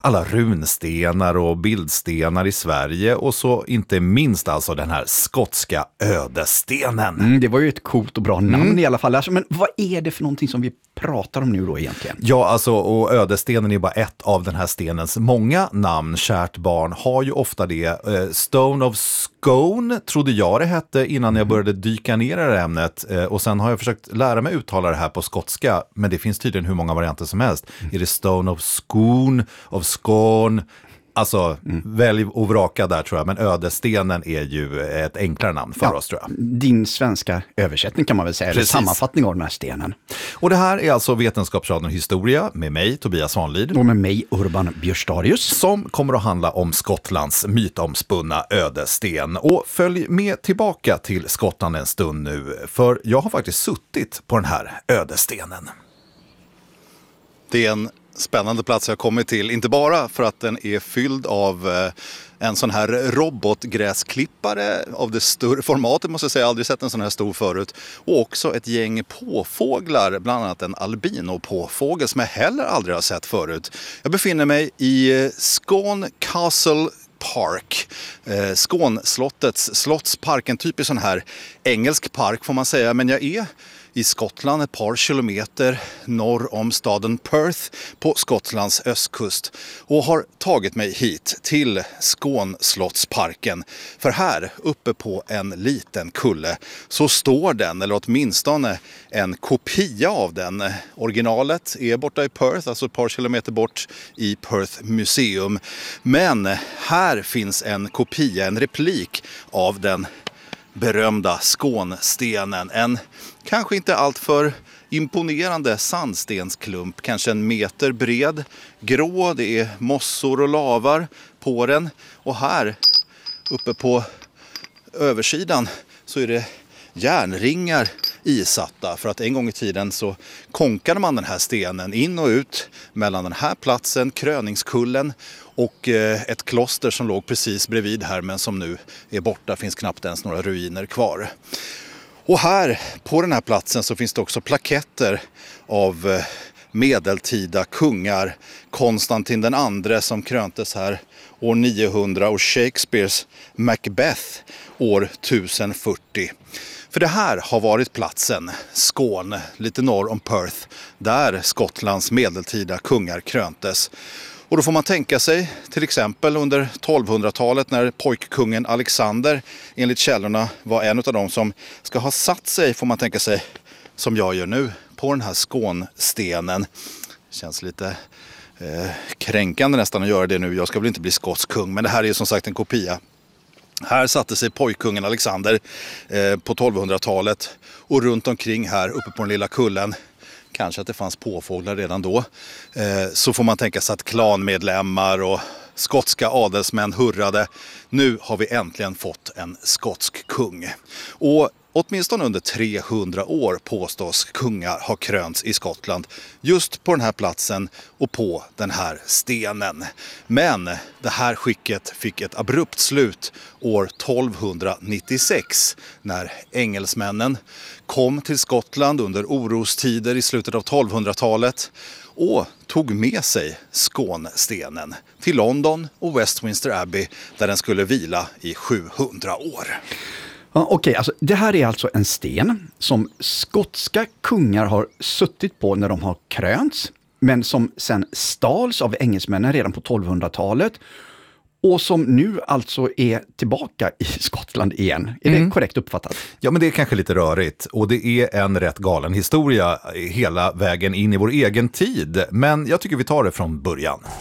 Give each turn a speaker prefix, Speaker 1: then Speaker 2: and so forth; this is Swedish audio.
Speaker 1: alla runstenar och bildstenar i Sverige och så inte minst alltså den här skotska ödestenen.
Speaker 2: Det var ju ett coolt och bra namn i alla fall. Alltså, men vad är det för någonting som vi pratar om nu då egentligen?
Speaker 1: Ja, alltså, och ödestenen är bara ett av den här stenens många namn. Kärt barn har ju ofta det. Stone of Scone trodde jag det hette innan jag började dyka ner i det här ämnet. Och sen har jag försökt lära mig uttala det här på skotska, men det finns tydligen hur många varianter som helst. Är det Stone of Scone, of Scone? Alltså, välj och vraka där tror jag, men ödestenen är ju ett enklare namn för oss tror jag.
Speaker 2: Din svenska översättning kan man väl säga, eller sammanfattning av den här stenen.
Speaker 1: Och det här är alltså Vetenskapsradion Historia med mig, Tobias Svanlid.
Speaker 2: Och med mig, Urban Björstadius.
Speaker 1: Som kommer att handla om Skottlands mytomspunna ödesten. Och följ med tillbaka till Skottland en stund nu, för jag har faktiskt suttit på den här ödestenen. Det är en spännande plats jag kommit till, inte bara för att den är fylld av en sån här robotgräsklippare av det större formatet, måste jag säga, aldrig sett en sån här stor förut, och också ett gäng påfåglar, bland annat en albino-påfågel som jag heller aldrig har sett förut. Jag befinner mig i Scone Castle Park, Skånslottets slottspark, en typisk sån här engelsk park får man säga, men jag är i Skottland ett par kilometer norr om staden Perth på Skottlands östkust och har tagit mig hit till Skånslottsparken. För här uppe på en liten kulle så står den, eller åtminstone en kopia av den. Originalet är borta i Perth, alltså ett par kilometer bort i Perth Museum. Men här finns en kopia, en replik av den berömda Skånstenen. En kanske inte alltför imponerande sandstensklump, kanske 1 meter bred, grå, det är mossor och lavar på den. Och här uppe på översidan så är det järnringar isatta, för att en gång i tiden så konkade man den här stenen in och ut mellan den här platsen, Kröningskullen, och ett kloster som låg precis bredvid här men som nu är borta, finns knappt ens några ruiner kvar. Och här på den här platsen så finns det också plaketter av medeltida kungar. Konstantin den andre som kröntes här år 900 och Shakespeares Macbeth år 1040. För det här har varit platsen, Skåne, lite norr om Perth, där Skottlands medeltida kungar kröntes. Och då får man tänka sig till exempel under 1200-talet när pojkkungen Alexander enligt källorna var en av dem som ska ha satt sig, får man tänka sig, som jag gör nu, på den här Skånstenen. Känns lite kränkande nästan att göra det nu. Jag ska väl inte bli skotsk kung, men det här är som sagt en kopia. Här satte sig pojkkungen Alexander på 1200-talet och runt omkring här uppe på den lilla kullen, kanske att det fanns påfåglar redan då, så får man tänka sig att klanmedlemmar och skotska adelsmän hurrade. Nu har vi äntligen fått en skotsk kung. Och åtminstone under 300 år påstås kungar ha krönts i Skottland just på den här platsen och på den här stenen. Men det här skicket fick ett abrupt slut år 1296 när engelsmännen kom till Skottland under orostider i slutet av 1200-talet och tog med sig Skånstenen till London och Westminster Abbey där den skulle vila i 700 år.
Speaker 2: Ja, okej, alltså det här är alltså en sten som skotska kungar har suttit på när de har krönts, men som sen stals av engelsmännen redan på 1200-talet och som nu alltså är tillbaka i Skottland igen. Är det korrekt uppfattat?
Speaker 1: Ja, men det är kanske lite rörigt och det är en rätt galen historia hela vägen in i vår egen tid. Men jag tycker vi tar det från början.